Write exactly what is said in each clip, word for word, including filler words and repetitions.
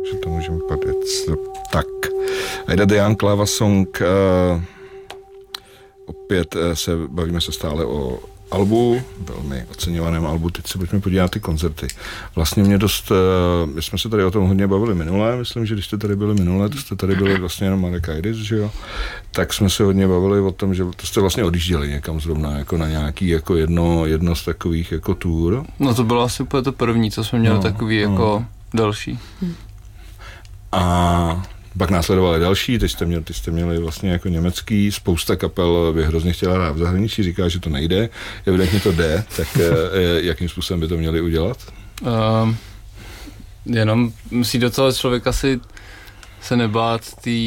že to můžeme padat. Tak, Aida de Young Lava Song, uh, opět uh, se bavíme se stále o albu, velmi oceňovaném albu, teď se pojďme podívat ty koncerty. Vlastně mě dost, uh, my jsme se tady o tom hodně bavili minule, myslím, že když jste tady byli minule, to jste tady byli vlastně jenom Marek Aidis, že jo, tak jsme se hodně bavili o tom, že to jste vlastně odjížděli někam zrovna, jako na nějaký, jako jedno, jedno z takových, jako tour. No to bylo asi úplně to první, co jsme měli, no, takový, jako no. další. A pak následovaly další, teď jste měli, teď jste měli vlastně jako německý, spousta kapel by hrozně chtěla hrát v zahraničí, říká, že to nejde, evidentně to jde, tak jakým způsobem by to měli udělat? Uh, jenom musí docela člověk asi se nebát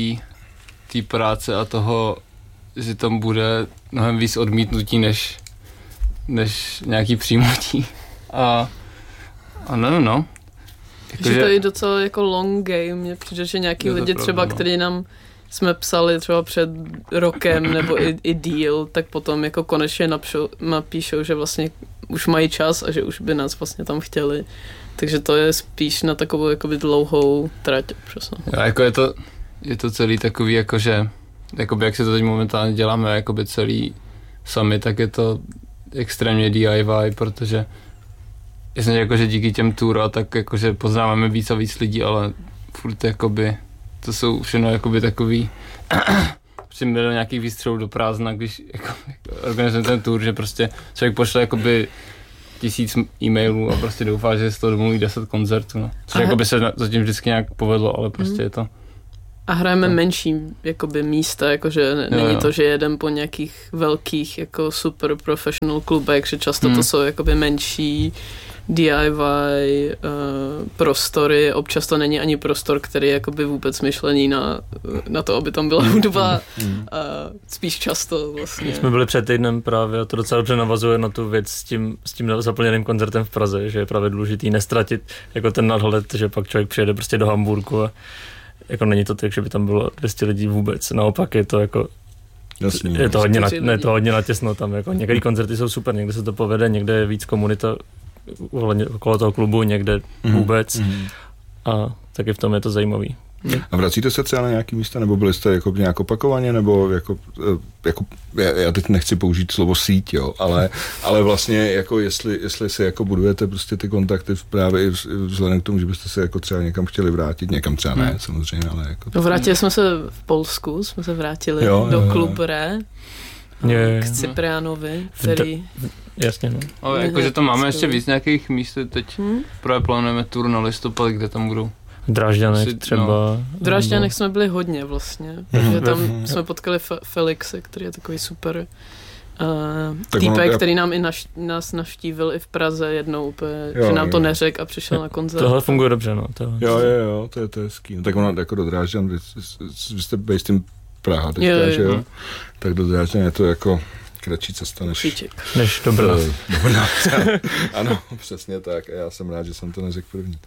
té práce a toho, že tam bude mnohem víc odmítnutí, než, než nějaký přijmutí. A, a nevím, no. Jako, že to je docela jako long game, mně přijde, že nějaký lidi pravda, třeba, no. který nám jsme psali třeba před rokem nebo i, i díl, tak potom jako konečně napšou, napíšou, že vlastně už mají čas a že už by nás vlastně tam chtěli. Takže to je spíš na takovou jakoby dlouhou trať. Přesně. Já, jako je to, je to celý takový, jakože jakoby jak se to teď momentálně děláme, jakoby celý sami, tak je to extrémně D I Y, protože jasně, jakože díky těm tour, tak jakože poznáváme víc a víc lidí, ale furt jakoby, to jsou všechno jakoby takový přiměl nějakých výstřelů do prázdna, když jako, organizujeme ten tour, že prostě člověk pošle jakoby tisíc e-mailů a prostě doufá, že z toho domluví deset koncertů, no. Což jakoby se zatím vždycky nějak povedlo, ale prostě mm. je to. A hrajeme no. menší jakoby místa, jakože ne, není jo. to, že jedem po nějakých velkých jako super professional klubech, že často mm. to jsou jakoby menší D I Y uh, prostory, občas to není ani prostor, který je jakoby vůbec myšlený na, na to, aby tam byla hudba, mm. uh, spíš často vlastně. Jsme byli před týdnem právě a to docela dobře navazuje na tu věc s tím, s tím zaplněným koncertem v Praze, že je právě důležitý nestratit jako ten nadhled, že pak člověk přijede prostě do Hamburku a jako není to tak, že by tam bylo dvě stě lidí vůbec, naopak je to jako Jasně, je to hodně, na, ne, to hodně natěsno tam, jako některé koncerty jsou super, někde se to povede, někde je víc komunita okolo toho klubu, někde vůbec mm. a taky v tom je to zajímavý. A vracíte se třeba na nějaký místa, nebo byli jste jako nějak opakovaně, nebo jako, jako já teď nechci použít slovo síť, jo, ale, ale vlastně jako jestli, jestli si jako budujete prostě ty kontakty právě i vzhledem k tomu, že byste se jako třeba někam chtěli vrátit, někam třeba ne, hmm. samozřejmě, ale jako... No, vrátili jsme se v Polsku, jsme se vrátili jo, do klubu Re, je, k Ciprianovi, který... Jasně, no. Ale jakože to máme ještě víc nějakých míst, teď hmm? právě plánujeme tur na listopad, kde tam budou. V Drážďanech třeba. No. V Drážďanech jsme byli hodně vlastně, protože tam jsme potkali Fe- Felixe, který je takový super uh, týpek, který nám i naš, nás navštívil i v Praze jednou úplně, jo, že nám to neřekl a přišel na koncert. Tohle funguje dobře, no. Tohle. Jo, jo, jo, to je, to je hezký. No, tak ono jako do Drážďan, vy, vy jste based in Praha teďka, jo, jo, že jo? jo? Tak do Drážďan je to jako kratší cesta než... Než do Brna. Dobrá. Ano, přesně tak. A já jsem rád, že jsem to neřekl první.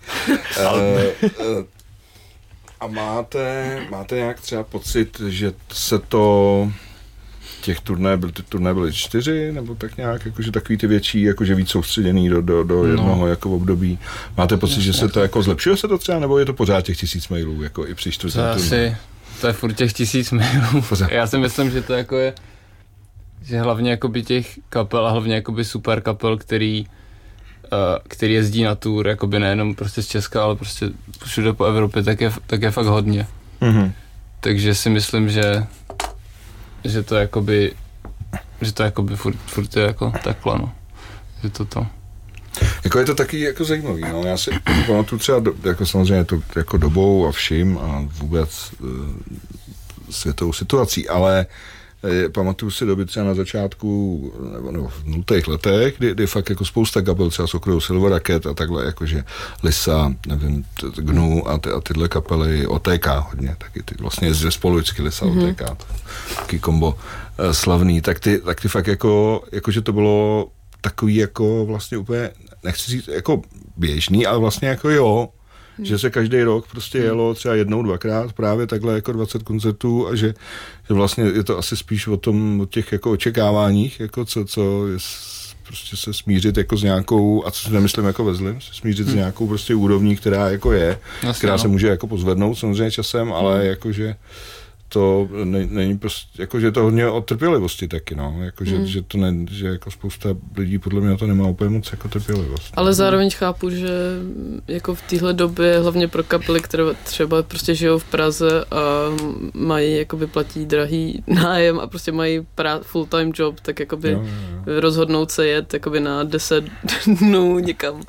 uh, a máte, máte nějak třeba pocit, že se to... Těch turné, byly, ty turné byly čtyři, nebo tak nějak, jakože takový ty větší, jakože víc soustředěný do, do, do jednoho no. jako období. Máte pocit, že se to jako zlepšuje se to třeba, nebo je to pořád těch tisíc mailů, jako i při čtvrtém turné? To je furt těch tisíc mailů. Pořád. Já si myslím, že to jako je že hlavně jakoby těch kapel a hlavně jakoby super kapel, který, uh, který jezdí na tour, jakoby nejenom prostě z Česka, ale prostě všude po Evropě, tak je, tak je fakt hodně. Mm-hmm. Takže si myslím, že že to jakoby že to jakoby furt, furt je jako takhle, no. Že to to. Jako je to taky jako zajímavý, no. Já si pamatuju třeba, do, jako samozřejmě to jako dobou a vším a vůbec uh, světovou situací, ale pamatuju si doby třeba na začátku, nebo, nebo v nultých letech, kdy, kdy fakt jako spousta kapel, třeba s okrajou Silver Rocket a takhle, jakože Lisa, nevím, Gnu a, ty, a tyhle kapely, O T K hodně, taky ty vlastně jezdili spolu vždycky Lisa, mm-hmm. O T K, taky kombo uh, slavný, tak ty, tak ty fakt jako, jakože to bylo takový jako vlastně úplně, nechci říct jako běžný, ale vlastně jako jo, že se každý rok prostě jelo třeba jednou, dvakrát právě takhle jako dvacet koncertů a že, že vlastně je to asi spíš o tom, o těch jako očekáváních, jako co, co je prostě se smířit jako s nějakou, a co si nemyslím jako ve zlým, se smířit hmm. s nějakou prostě úrovní, která jako je, Jasně, která no. se může jako pozvednout samozřejmě časem, ale hmm. jakože to ne, není prostě, jakože je to hodně o trpělivosti taky, no, jakože, hmm. že to ne, že jako spousta lidí podle mě na to nemá úplně moc jako trpělivost. Ale zároveň chápu, že jako v téhle době, hlavně pro kapely, které třeba prostě žijou v Praze a mají, jakoby platí drahý nájem a prostě mají pra, full-time job, tak jakoby jo, jo, jo. rozhodnout se jet jakoby na deset dnů někam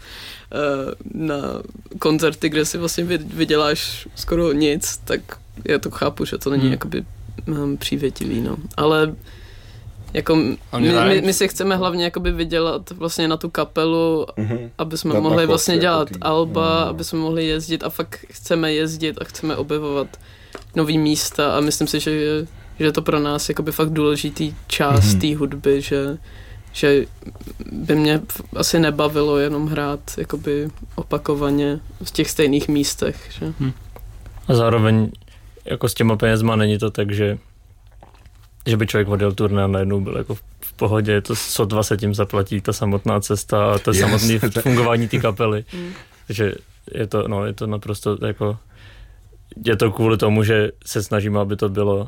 na koncerty, kde si vlastně vyděláš skoro nic, tak já to chápu, že to není hmm. jakoby um, přívětivý, no. Ale jako my, my, my si chceme hlavně jakoby vydělat vlastně na tu kapelu, mm-hmm. aby jsme na mohli vlastně dělat jako alba, no. aby jsme mohli jezdit a fakt chceme jezdit a chceme objevovat nový místa a myslím si, že, že je to pro nás jakoby fakt důležitý část mm-hmm. té hudby, že že by mě asi nebavilo jenom hrát jakoby opakovaně v těch stejných místech. Že? Hmm. A zároveň jako s těma penězma není to tak, že, že by člověk odjel turné a najednou byl jako v pohodě, to sotva se tím zaplatí, ta samotná cesta a to yes. samotné fungování té kapely. Hmm. Takže je to, no, je to naprosto jako, je to kvůli tomu, že se snažíme, aby to bylo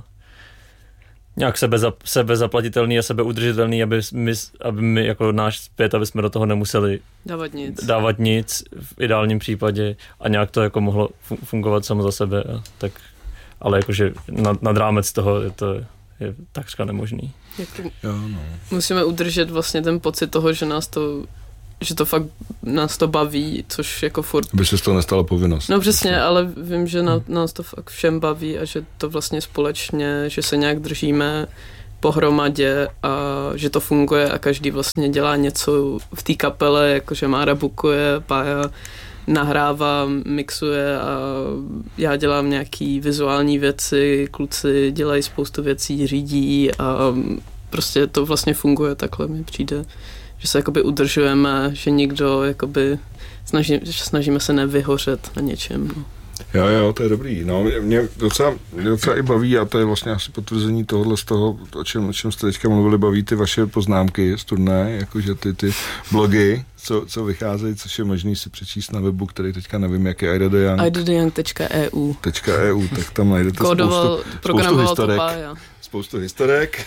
nějak sebe, sebe zaplatitelný a sebe udržitelný, aby my, aby my jako náš zpět, aby jsme do toho nemuseli dávat nic. dávat nic v ideálním případě a nějak to jako mohlo fungovat samo za sebe. A tak, ale jakože nad, nad rámec toho je to je takřka nemožný. Jako, jo, no. Musíme udržet vlastně ten pocit toho, že nás to že to fakt nás to baví, což jako furt... Aby se z toho nestala povinnost. No přesně, ale vím, že na, nás to fakt všem baví a že to vlastně společně, že se nějak držíme pohromadě a že to funguje a každý vlastně dělá něco v té kapele, jakože Mára bukuje, Pája nahrává, mixuje a já dělám nějaký vizuální věci, kluci dělají spoustu věcí, řídí a prostě to vlastně funguje takhle, mi přijde, že se jakoby udržujeme, že nikdo jakoby snaží, snažíme se nevyhořet na něčem. No. Jo, jo, to je dobrý. No, mě docela, mě docela i baví a to je vlastně asi potvrzení tohohle z toho, o čem, o čem jste teďka mluvili, baví ty vaše poznámky z turné, jakože ty, ty blogy, co, co vycházejí, což je možný si přečíst na webu, který teďka nevím, jak je idadyoung. idadyoung tečka e u .eu, tak tam najdete Kodoval, spoustu, spoustu historek. To spoustu historek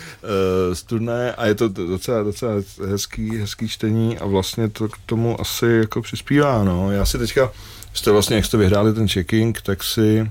z turné a je to docela, docela hezký, hezký čtení a vlastně to k tomu asi jako přispívá, no. Já si teďka, jste vlastně, jak jste vyhráli ten checking, tak si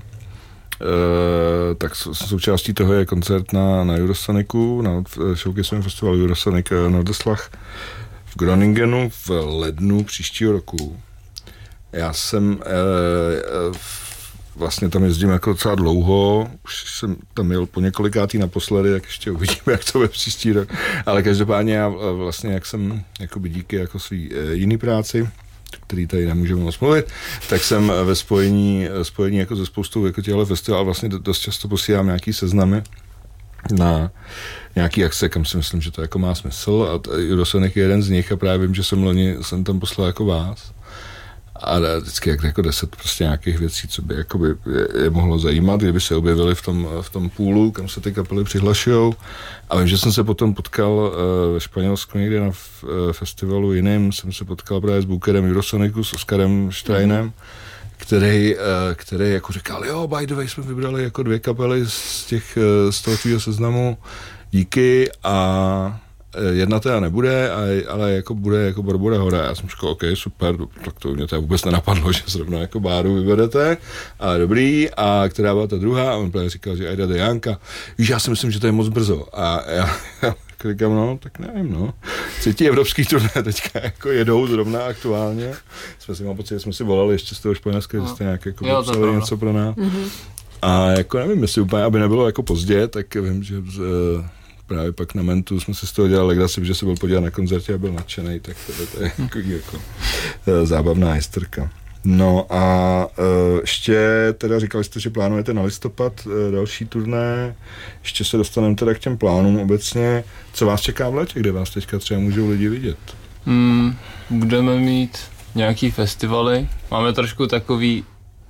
uh, tak součástí toho je koncert na, na Eurosonicu, na showcasovém festivalu Eurosonic Norderslach v Groningenu v lednu příštího roku. Já jsem uh, vlastně tam jezdím jako docela dlouho, už jsem tam jel po několikátý naposledy, tak ještě uvidíme, jak to bude příští rok. Ale každopádně já vlastně, jak jsem jakoby díky jako svý e, jiný práci, který tady nemůžeme moc mluvit, tak jsem ve spojení, spojení jako ze spoustou jako těchto festivalů vlastně dost často posílám nějaký seznamy na nějaký akce, kam si myslím, že to jako má smysl a Eurosonic je jeden z nich a právě vím, že jsem loni jsem tam poslal jako vás. A vždycky jak, jako deset prostě nějakých věcí, co by jakoby je, je mohlo zajímat, kdyby se objevili v tom, v tom půlu, kam se ty kapely přihlašujou. A vím, že jsem se potom potkal uh, ve Španělsku někde na f, uh, festivalu jiným, jsem se potkal právě s bookerem Eurosonicu, s Oskarem Steinem, mm. který, uh, který jako říkal, jo, by the way, jsme vybrali jako dvě kapely z, těch, uh, z toho tvýho seznamu, díky a jedna teda nebude, ale jako bude jako Barbora Hora. Já jsem říkal, OK, super, tak to mě teda vůbec nenapadlo, že zrovna jako Báru vyvedete, ale dobrý. A která byla ta druhá? A on právě říkal, že idadyoung. Víš, já si myslím, že to je moc brzo. A já, já říkám, no, tak nevím, no. Třetí evropský turné teďka jako jedou zrovna aktuálně. Jsme si, mám pocit, že jsme si volali ještě z toho Španělska, že jste nějak jako popsali něco pro nás. Mm-hmm. A jako nevím, jestli úplně, aby nebylo jako pozdě, tak vím, že z, právě pak na Mentu jsme si z toho dělali legraci, že se byl podívat na koncertě a byl nadšenej, tak to, to je jako, jako zábavná historka. No a uh, ještě teda říkali jste, že plánujete na listopad uh, další turné, ještě se dostaneme teda k těm plánům obecně. Co vás čeká v létě, kde vás teďka třeba můžou lidi vidět? Hmm, budeme mít nějaký festivaly, máme trošku takový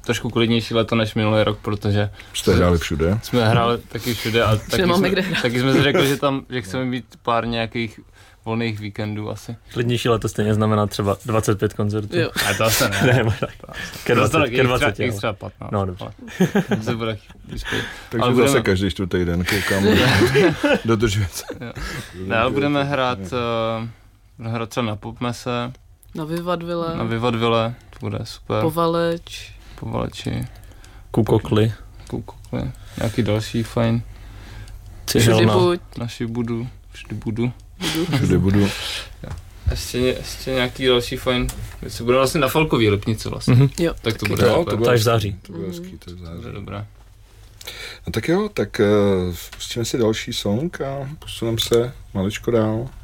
trošku klidnější leto než minulý rok, protože jste hráli všude. Jsme hráli taky všude a taky jsme, kde taky jsme si řekli, že tam, že chceme mít pár nějakých volných víkendů asi. Klidnější leto stejně znamená třeba dvacet pět koncertů. Jo. A to asi ne. ne, ke dvacet, ke dvacet, třeba, třeba patnáct. No, dobře. To bude takže ale zase budeme... každý čtvrtý den koukám dodržovat se. Ne, ale budeme hrát, uh, budeme hrát třeba na Popmese. Na Vyvadvile. Na Vyvadvile, to bude super. Povaleč. Povaleči. Kukokly. Kukokly. Nějaký další fajn. Všudy buď. Naši budu. Všudy budu. Budu. Všude budu. Ještě, ještě nějaký další fajn věci. Bude vlastně na Folkový Lipnici vlastně. Mm-hmm. Jo, tak to taky. bude. Jo, to bude v září. To bude hezký, to je v září. To bude dobré. No tak jo, tak uh, pustíme si další song a posuneme se maličko dál.